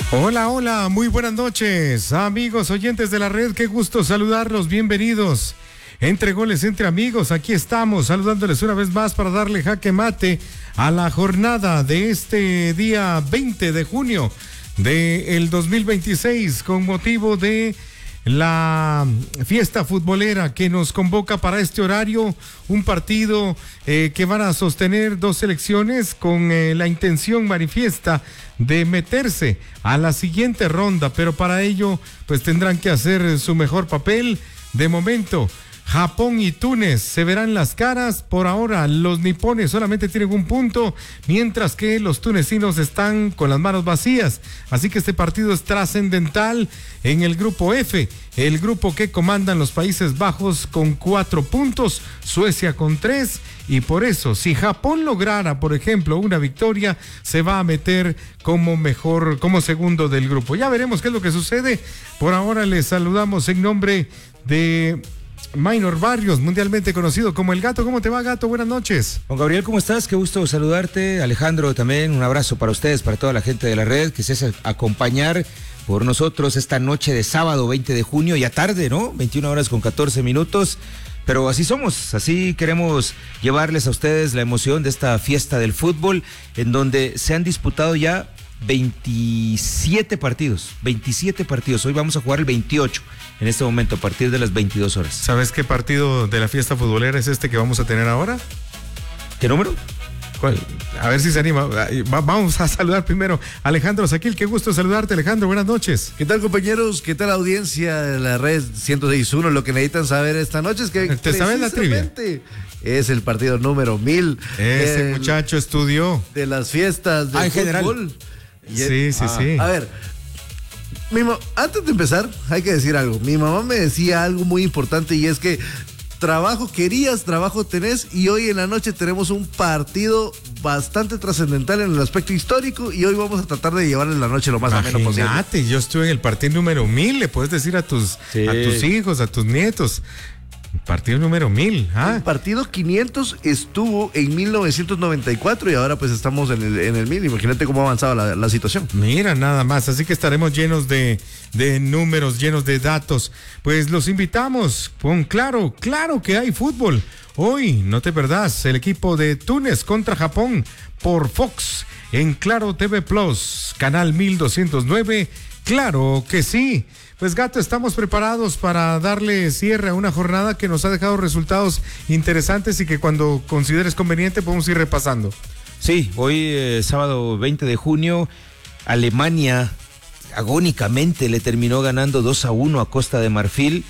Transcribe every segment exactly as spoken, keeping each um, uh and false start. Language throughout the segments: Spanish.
Hola, hola, muy buenas noches, amigos oyentes de la red, qué gusto saludarlos, bienvenidos. Entre goles, entre amigos, aquí estamos saludándoles una vez más para darle jaque mate a la jornada de este día veinte de junio del dos mil veintiséis con motivo de la fiesta futbolera que nos convoca para este horario, un partido eh, que van a sostener dos selecciones con eh, la intención manifiesta de meterse a la siguiente ronda, pero para ello pues tendrán que hacer su mejor papel. De momento, Japón y Túnez se verán las caras. Por ahora los nipones solamente tienen un punto, mientras que los tunecinos están con las manos vacías. Así que este partido es trascendental en el grupo F, el grupo que comandan los Países Bajos con cuatro puntos, Suecia con tres, y por eso si Japón lograra, por ejemplo, una victoria, se va a meter como mejor, como segundo del grupo. Ya veremos qué es lo que sucede. Por ahora les saludamos en nombre de Minor Barrios, mundialmente conocido como El Gato. ¿Cómo te va, Gato? Buenas noches. Juan Gabriel, ¿cómo estás? Qué gusto saludarte. Alejandro, también un abrazo para ustedes, para toda la gente de la red que se hace acompañar por nosotros esta noche de sábado veinte de junio, ya tarde, ¿no? veintiuna horas con catorce minutos, pero así somos, así queremos llevarles a ustedes la emoción de esta fiesta del fútbol, en donde se han disputado ya veintisiete partidos, veintisiete partidos. Hoy vamos a jugar el veintiocho en este momento, a partir de las veintidós horas. ¿Sabes qué partido de la fiesta futbolera es este que vamos a tener ahora? ¿Qué número? ¿Cuál? A ver si se anima. Va, vamos a saludar primero a Alejandro Saquil. Qué gusto saludarte, Alejandro. Buenas noches. ¿Qué tal, compañeros? ¿Qué tal, audiencia de la red ciento seis punto uno? Lo que necesitan saber esta noche es que ¿te sabes la trivia? Es el partido número mil. Ese el, muchacho estudió de las fiestas de ah, en fútbol. General. Sí, sí, ah, sí. A ver, mi ma- antes de empezar, hay que decir algo. Mi mamá me decía algo muy importante, y es que trabajo querías, trabajo tenés, y hoy en la noche tenemos un partido bastante trascendental en el aspecto histórico, y hoy vamos a tratar de llevarle la noche lo más ameno posible. Imagínate, yo estuve en el partido número mil, le puedes decir a tus, sí. a tus hijos, a tus nietos. Partido número mil. ¿ah? El partido quinientos estuvo en mil novecientos noventa y cuatro y ahora pues estamos en el, en el mil. Imagínate cómo ha avanzado la, la situación. Mira, nada más. Así que estaremos llenos de, de números, llenos de datos. Pues los invitamos. Con claro, claro que hay fútbol. Hoy, no te perdás, el equipo de Túnez contra Japón por Fox en Claro T V Plus, canal mil doscientos nueve. Claro que sí. Pues, Gato, estamos preparados para darle cierre a una jornada que nos ha dejado resultados interesantes y que cuando consideres conveniente podemos ir repasando. Sí, hoy eh, sábado veinte de junio, Alemania agónicamente le terminó ganando dos a uno a Costa de Marfil.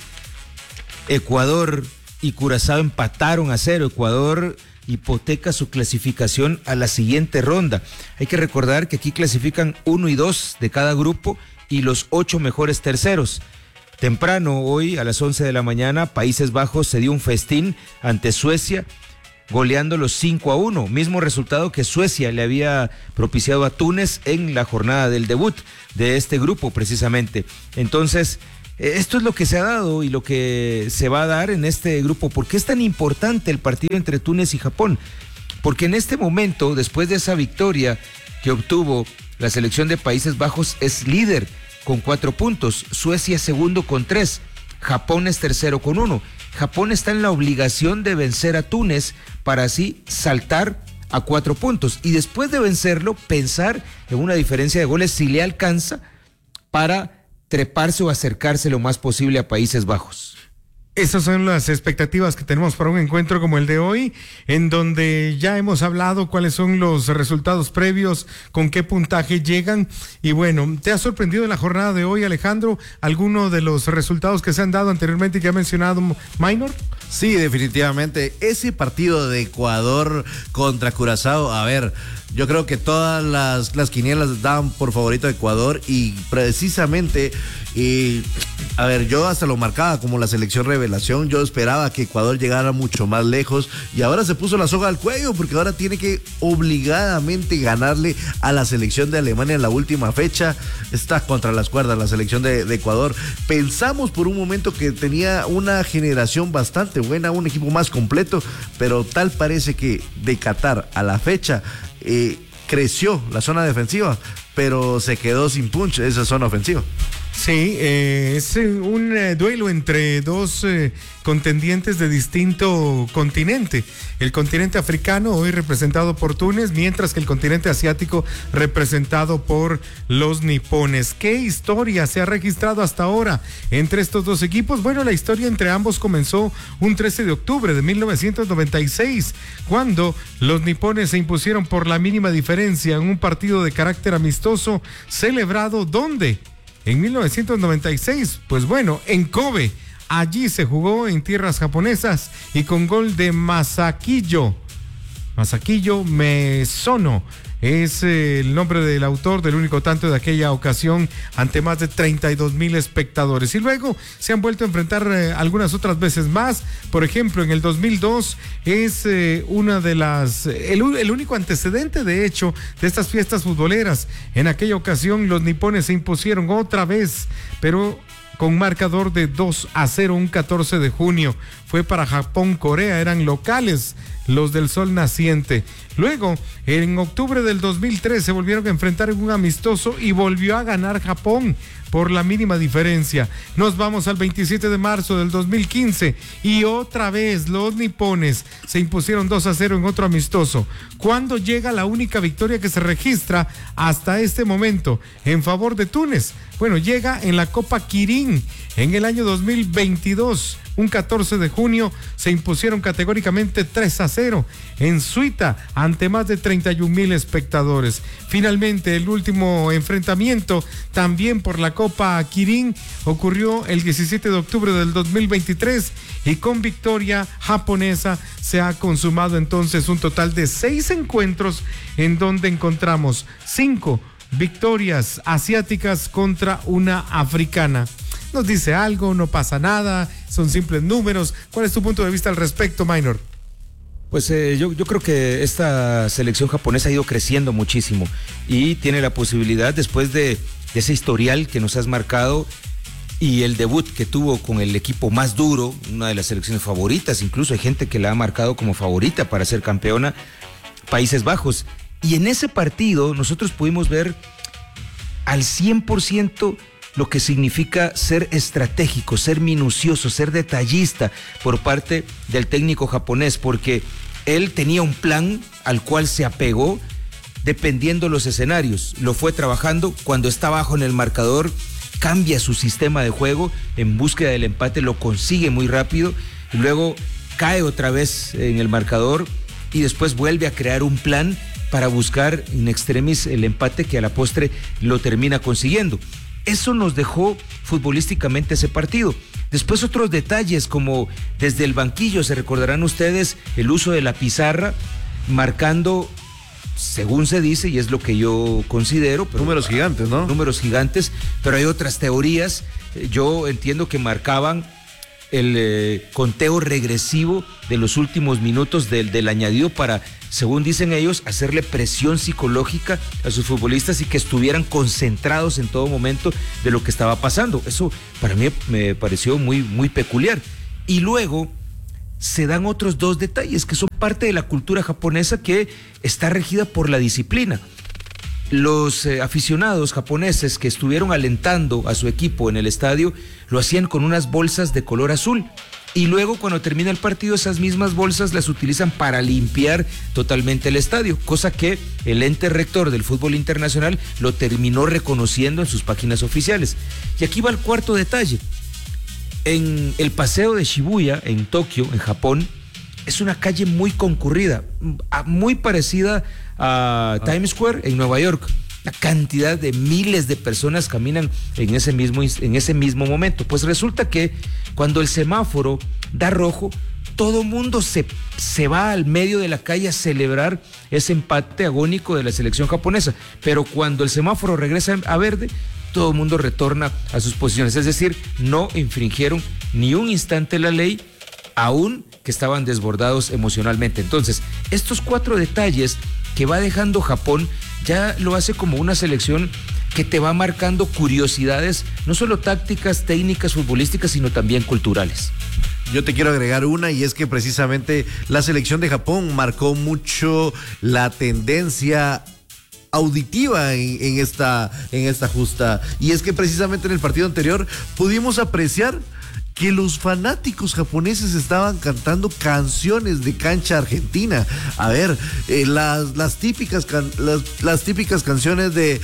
Ecuador y Curazao empataron a cero. Ecuador hipoteca su clasificación a la siguiente ronda. Hay que recordar que aquí clasifican uno y dos de cada grupo y los ocho mejores terceros. Temprano, hoy a las once de la mañana, Países Bajos se dio un festín ante Suecia, goleando los cinco a uno, mismo resultado que Suecia le había propiciado a Túnez en la jornada del debut de este grupo precisamente. Entonces, esto es lo que se ha dado y lo que se va a dar en este grupo. ¿Por qué es tan importante el partido entre Túnez y Japón? Porque en este momento, después de esa victoria que obtuvo la selección de Países Bajos, es líder con cuatro puntos, Suecia es segundo con tres, Japón es tercero con uno. Japón está en la obligación de vencer a Túnez para así saltar a cuatro puntos y después de vencerlo pensar en una diferencia de goles si le alcanza para treparse o acercarse lo más posible a Países Bajos. Esas son las expectativas que tenemos para un encuentro como el de hoy, en donde ya hemos hablado cuáles son los resultados previos, con qué puntaje llegan. Y bueno, ¿te ha sorprendido en la jornada de hoy, Alejandro, alguno de los resultados que se han dado anteriormente y que ha mencionado Minor? Sí, definitivamente. Ese partido de Ecuador contra Curazao, a ver, yo creo que todas las, las quinielas daban por favorito a Ecuador y precisamente, y, a ver, yo hasta lo marcaba como la selección revelación. Yo esperaba que Ecuador llegara mucho más lejos y ahora se puso la soga al cuello porque ahora tiene que obligadamente ganarle a la selección de Alemania en la última fecha. Está contra las cuerdas la selección de, de Ecuador. Pensamos por un momento que tenía una generación bastante buena, un equipo más completo, pero tal parece que de Qatar a la fecha eh, creció la zona defensiva, pero se quedó sin punch esa zona ofensiva. Sí, eh, es un eh, duelo entre dos eh, contendientes de distinto continente. El continente africano hoy representado por Túnez, mientras que el continente asiático representado por los nipones. ¿Qué historia se ha registrado hasta ahora entre estos dos equipos? Bueno, la historia entre ambos comenzó un trece de octubre de mil novecientos noventa y seis, cuando los nipones se impusieron por la mínima diferencia en un partido de carácter amistoso celebrado ¿dónde? En mil novecientos noventa y seis, pues bueno, en Kobe, allí se jugó en tierras japonesas y con gol de Masakiyo, Masakiyo Mesono, es eh, el nombre del autor del único tanto de aquella ocasión ante más de treinta y dos mil espectadores. Y luego se han vuelto a enfrentar eh, algunas otras veces más. Por ejemplo, en el dos mil dos es eh, una de las, el, el único antecedente de hecho de estas fiestas futboleras. En aquella ocasión los nipones se impusieron otra vez, pero con marcador de dos a cero un catorce de junio. Fue para Japón-Corea, eran locales los del sol naciente. Luego, en octubre del dos mil tres se volvieron a enfrentar en un amistoso y volvió a ganar Japón por la mínima diferencia. Nos vamos al veintisiete de marzo del dos mil quince y otra vez los nipones se impusieron dos a cero en otro amistoso. ¿Cuándo llega la única victoria que se registra hasta este momento en favor de Túnez? Bueno, llega en la Copa Kirin en el año dos mil veintidós. Un catorce de junio se impusieron categóricamente tres a cero en Suita ante más de treinta y un mil espectadores. Finalmente, el último enfrentamiento también por la Copa Kirin ocurrió el diecisiete de octubre del dos mil veintitrés y con victoria japonesa se ha consumado entonces un total de seis encuentros en donde encontramos cinco victorias asiáticas contra una africana. Nos dice algo, no pasa nada, son simples números. ¿Cuál es tu punto de vista al respecto, Minor? Pues eh, yo, yo creo que esta selección japonesa ha ido creciendo muchísimo y tiene la posibilidad, después de, de ese historial que nos has marcado y el debut que tuvo con el equipo más duro, una de las selecciones favoritas, incluso hay gente que la ha marcado como favorita para ser campeona, Países Bajos. Y en ese partido nosotros pudimos ver al cien por ciento lo que significa ser estratégico, ser minucioso, ser detallista por parte del técnico japonés, porque él tenía un plan al cual se apegó dependiendo los escenarios. Lo fue trabajando, cuando está bajo en el marcador, cambia su sistema de juego en búsqueda del empate, lo consigue muy rápido, y luego cae otra vez en el marcador y después vuelve a crear un plan para buscar in extremis el empate que a la postre lo termina consiguiendo. Eso nos dejó futbolísticamente ese partido. Después otros detalles, como desde el banquillo, se recordarán ustedes el uso de la pizarra, marcando, según se dice, y es lo que yo considero, pero, números gigantes, ¿no? Números gigantes, pero hay otras teorías. Yo entiendo que marcaban el eh, conteo regresivo de los últimos minutos del, del añadido para, según dicen ellos, hacerle presión psicológica a sus futbolistas y que estuvieran concentrados en todo momento de lo que estaba pasando. Eso para mí me pareció muy, muy peculiar. Y luego se dan otros dos detalles que son parte de la cultura japonesa, que está regida por la disciplina. Los eh, aficionados japoneses que estuvieron alentando a su equipo en el estadio lo hacían con unas bolsas de color azul, y luego cuando termina el partido esas mismas bolsas las utilizan para limpiar totalmente el estadio, cosa que el ente rector del fútbol internacional lo terminó reconociendo en sus páginas oficiales. Y aquí va el cuarto detalle. En el paseo de Shibuya, en Tokio, en Japón, es una calle muy concurrida, muy parecida a Times Square en Nueva York. La cantidad de miles de personas caminan en ese mismo, en ese mismo momento. Pues resulta que cuando el semáforo da rojo, todo mundo se, se va al medio de la calle a celebrar ese empate agónico de la selección japonesa. Pero cuando el semáforo regresa a verde, todo el mundo retorna a sus posiciones. Es decir, no infringieron ni un instante la ley, aún que estaban desbordados emocionalmente. Entonces, estos cuatro detalles que va dejando Japón ya lo hace como una selección que te va marcando curiosidades, no solo tácticas, técnicas, futbolísticas, sino también culturales. Yo te quiero agregar una, y es que precisamente la selección de Japón marcó mucho la tendencia auditiva en, en, esta, en esta justa. Y es que precisamente en el partido anterior pudimos apreciar que los fanáticos japoneses estaban cantando canciones de cancha argentina. A ver, eh, las, las, típicas can, las, las típicas canciones de,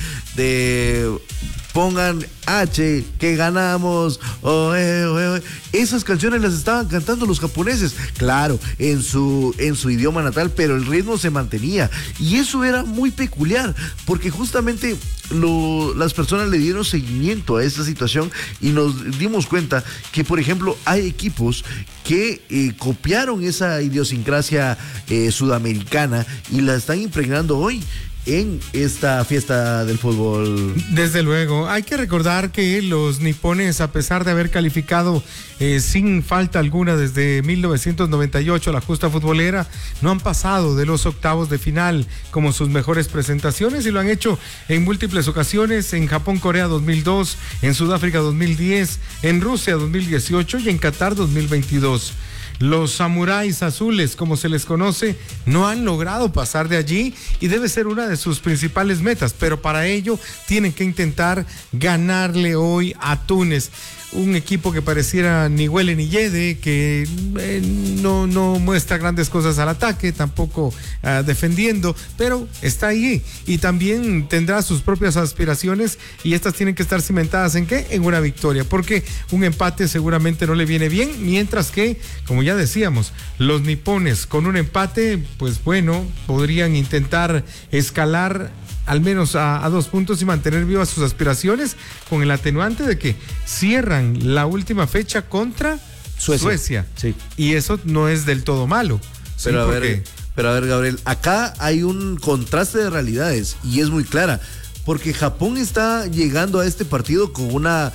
de pongan H, que ganamos, oh, eh, oh, eh. Esas canciones las estaban cantando los japoneses, claro, en su, en su idioma natal, pero el ritmo se mantenía, y eso era muy peculiar, porque justamente lo, las personas le dieron seguimiento a esta situación y nos dimos cuenta que, por ejemplo, hay equipos que eh, copiaron esa idiosincrasia eh, sudamericana y la están impregnando hoy en esta fiesta del fútbol. Desde luego, hay que recordar que los nipones, a pesar de haber calificado eh, sin falta alguna desde mil novecientos noventa y ocho la justa futbolera, no han pasado de los octavos de final como sus mejores presentaciones, y lo han hecho en múltiples ocasiones: en Japón, Corea dos mil dos, en Sudáfrica dos mil diez, en Rusia dos mil dieciocho y en Qatar dos mil veintidós. Los samuráis azules, como se les conoce, no han logrado pasar de allí y debe ser una de sus principales metas, pero para ello tienen que intentar ganarle hoy a Túnez, un equipo que pareciera ni huele ni yede, que eh, no, no muestra grandes cosas al ataque, tampoco uh, defendiendo, pero está ahí y también tendrá sus propias aspiraciones, y estas tienen que estar cimentadas ¿en qué? En una victoria, porque un empate seguramente no le viene bien, mientras que, como ya decíamos, los nipones con un empate, pues bueno, podrían intentar escalar al menos a, a dos puntos y mantener vivas sus aspiraciones, con el atenuante de que cierran la última fecha contra Suecia, Suecia. Sí. Y eso no es del todo malo. Pero, ¿sí? a ver, pero a ver, Gabriel, acá hay un contraste de realidades y es muy clara, porque Japón está llegando a este partido con una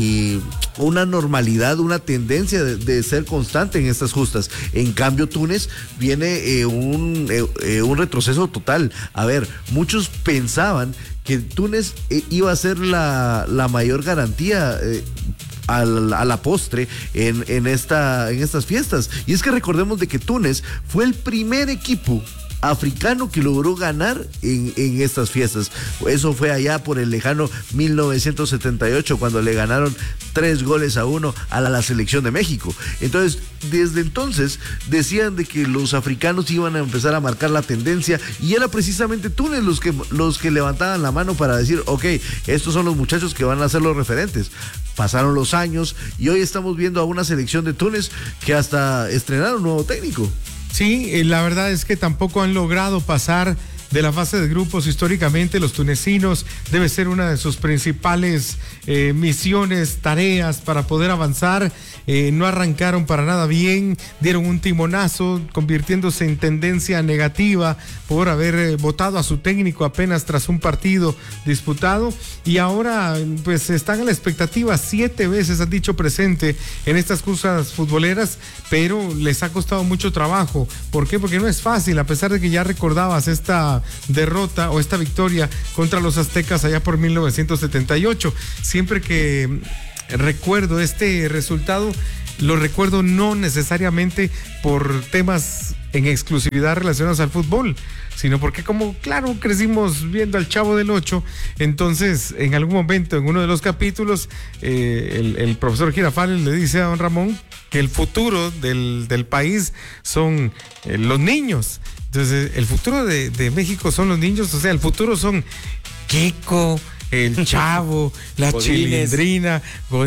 y una normalidad, una tendencia de, de ser constante en estas justas. En cambio, Túnez viene eh, un, eh, eh, un retroceso total. A ver, muchos pensaban que Túnez eh, iba a ser la, la mayor garantía eh, a la, a la postre en, en, esta, en estas fiestas. Y es que recordemos de que Túnez fue el primer equipo africano que logró ganar en, en estas fiestas. Eso fue allá por el lejano mil novecientos setenta y ocho, cuando le ganaron tres goles a uno a la, la selección de México. Entonces, desde entonces decían de que los africanos iban a empezar a marcar la tendencia, y era precisamente Túnez los que, los que levantaban la mano para decir, ok, estos son los muchachos que van a ser los referentes. Pasaron los años y hoy estamos viendo a una selección de Túnez que hasta estrenaron un nuevo técnico. Sí, la verdad es que tampoco han logrado pasar de la fase de grupos. Históricamente los tunecinos debe ser una de sus principales eh, misiones, tareas para poder avanzar. Eh, no arrancaron para nada bien, dieron un timonazo, convirtiéndose en tendencia negativa por haber eh, votado a su técnico apenas tras un partido disputado, y ahora pues están a la expectativa. Siete veces han dicho presente en estas cosas futboleras, pero les ha costado mucho trabajo. ¿Por qué? Porque no es fácil, a pesar de que ya recordabas esta derrota o esta victoria contra los aztecas allá por mil novecientos setenta y ocho. Siempre que recuerdo este resultado, lo recuerdo no necesariamente por temas en exclusividad relacionados al fútbol, sino porque, como claro, crecimos viendo al Chavo del Ocho. Entonces, en algún momento, en uno de los capítulos, eh, el, el profesor Girafales le dice a don Ramón que el futuro del, del país son eh, los niños. Entonces, el futuro de, de México son los niños, o sea, el futuro son Kiko, el Chavo, la Chilindrina.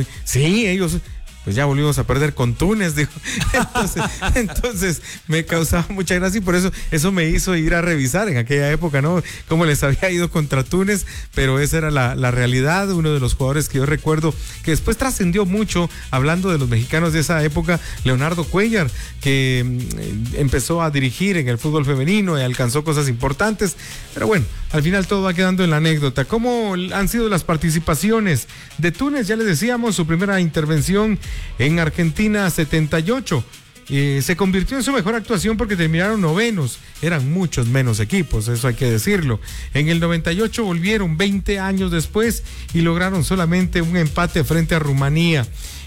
Sí, ellos... Pues ya volvimos a perder con Túnez, dijo. Entonces, entonces me causaba mucha gracia, y por eso eso me hizo ir a revisar en aquella época, ¿no? Cómo les había ido contra Túnez, pero esa era la, la realidad. Uno de los jugadores que yo recuerdo que después trascendió mucho, hablando de los mexicanos de esa época, Leonardo Cuellar, que mm, empezó a dirigir en el fútbol femenino y alcanzó cosas importantes, pero bueno, al final todo va quedando en la anécdota. ¿Cómo han sido las participaciones de Túnez? Ya les decíamos, su primera intervención en Argentina setenta y ocho. Eh, se convirtió en su mejor actuación porque terminaron novenos. Eran muchos menos equipos, eso hay que decirlo. En el noventa y ocho volvieron veinte años después y lograron solamente un empate frente a Rumanía.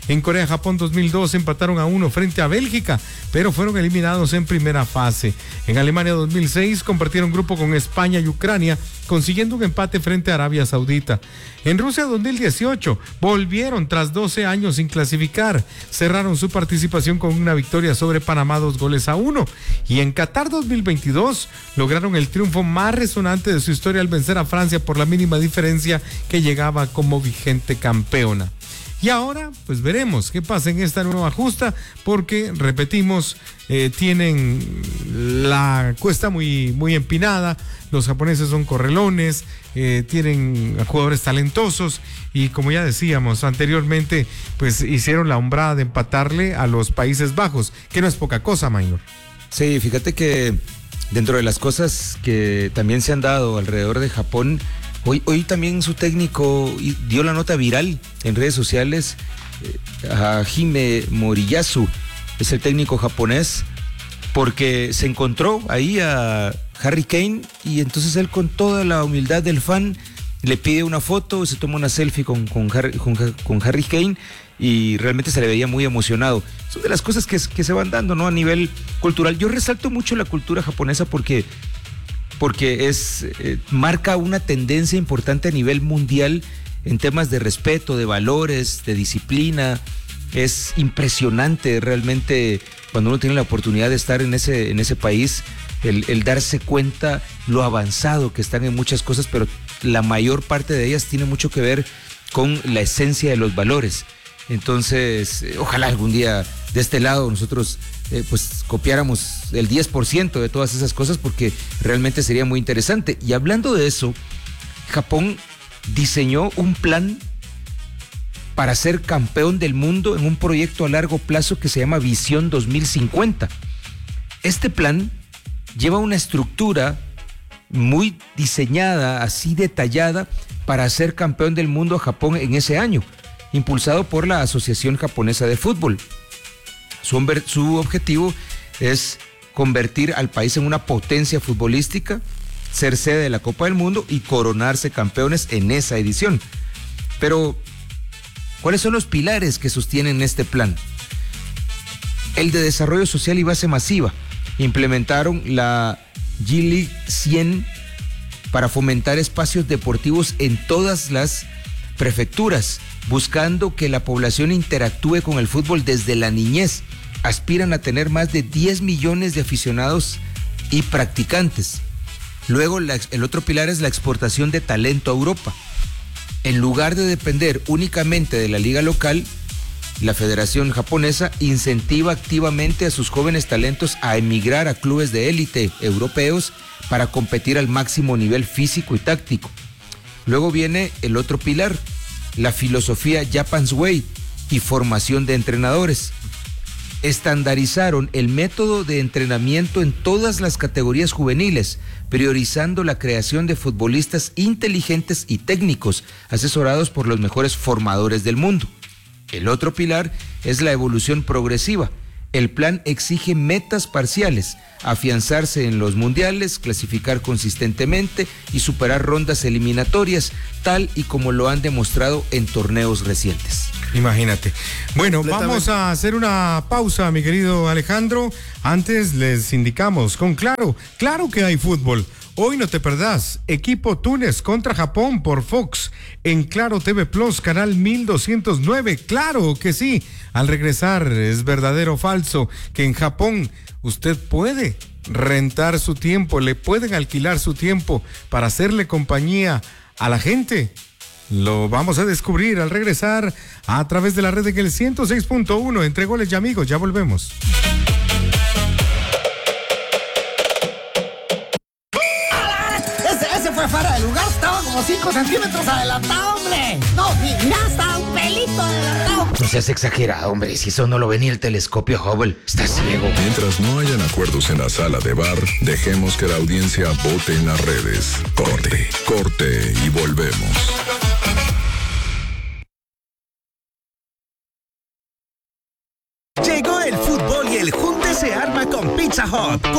En Corea-Japón dos mil dos empataron a uno frente a Bélgica, pero fueron eliminados en primera fase. En Alemania dos mil seis compartieron grupo con España y Ucrania, consiguiendo un empate frente a Arabia Saudita. En Rusia dos mil dieciocho volvieron tras doce años sin clasificar, cerraron su participación con una victoria sobre Panamá, dos goles a uno. Y en Qatar dos mil veintidós lograron el triunfo más resonante de su historia al vencer a Francia por la mínima diferencia que llegaba como vigente campeona. Y ahora, pues veremos qué pasa en esta nueva justa, porque, repetimos, eh, tienen la cuesta muy, muy empinada, los japoneses son correlones, eh, tienen jugadores talentosos y, como ya decíamos anteriormente, pues hicieron la hombrada de empatarle a los Países Bajos, que no es poca cosa, Maynor. Sí, fíjate que dentro de las cosas que también se han dado alrededor de Japón, Hoy, hoy también su técnico dio la nota viral en redes sociales. eh, Hajime Moriyasu es el técnico japonés, porque se encontró ahí a Harry Kane y entonces él, con toda la humildad del fan, le pide una foto, se toma una selfie con, con, Harry, con, con Harry Kane, y realmente se le veía muy emocionado. Son de las cosas que, que se van dando, ¿no?, a nivel cultural. Yo resalto mucho la cultura japonesa porque... porque es eh, marca una tendencia importante a nivel mundial en temas de respeto, de valores, de disciplina. Es impresionante realmente cuando uno tiene la oportunidad de estar en ese, en ese país, el, el darse cuenta lo avanzado que están en muchas cosas, pero la mayor parte de ellas tiene mucho que ver con la esencia de los valores. Entonces, eh, ojalá algún día de este lado nosotros eh, pues copiáramos el diez por ciento de todas esas cosas, porque realmente sería muy interesante. Y hablando de eso, Japón diseñó un plan para ser campeón del mundo en un proyecto a largo plazo que se llama Visión dos mil cincuenta. Este plan lleva una estructura muy diseñada, así detallada, para ser campeón del mundo a Japón en ese año, impulsado por la Asociación Japonesa de Fútbol. Su, su objetivo es convertir al país en una potencia futbolística, ser sede de la Copa del Mundo y coronarse campeones en esa edición. Pero, ¿cuáles son los pilares que sostienen este plan? El de desarrollo social y base masiva. Implementaron la G-League cien para fomentar espacios deportivos en todas las prefecturas, buscando que la población interactúe con el fútbol desde la niñez. Aspiran a tener más de diez millones de aficionados y practicantes. Luego, la, el otro pilar es la exportación de talento a Europa. En lugar de depender únicamente de la liga local, la Federación Japonesa incentiva activamente a sus jóvenes talentos a emigrar a clubes de élite europeos para competir al máximo nivel físico y táctico. Luego viene el otro pilar, la filosofía Japan's Way y formación de entrenadores. Estandarizaron el método de entrenamiento en todas las categorías juveniles, priorizando la creación de futbolistas inteligentes y técnicos, asesorados por los mejores formadores del mundo. El otro pilar es la evolución progresiva. El plan exige metas parciales, afianzarse en los mundiales, clasificar consistentemente y superar rondas eliminatorias, tal y como lo han demostrado en torneos recientes. Imagínate. Bueno, vamos a hacer una pausa, mi querido Alejandro. Antes les indicamos con Claro, claro que hay fútbol. Hoy no te perdás, equipo Túnez contra Japón por Fox, en Claro T V Plus, canal mil doscientos nueve, claro que sí. Al regresar, es verdadero o falso que en Japón usted puede rentar su tiempo, le pueden alquilar su tiempo para hacerle compañía a la gente. Lo vamos a descubrir al regresar a través de la red en el ciento seis punto uno, entre Goles y Amigos, ya volvemos. Fue fuera de lugar, estaba como cinco centímetros adelantado, hombre. No, mira, estaba un pelito adelantado. No seas exagerado, hombre. Si eso no lo ve ni el telescopio Hubble, está ciego. Mientras no hayan acuerdos en la sala de bar, dejemos que la audiencia vote en las redes. Corte, corte y volvemos. Llegó el fútbol y el junte se arma con Pizza Hut.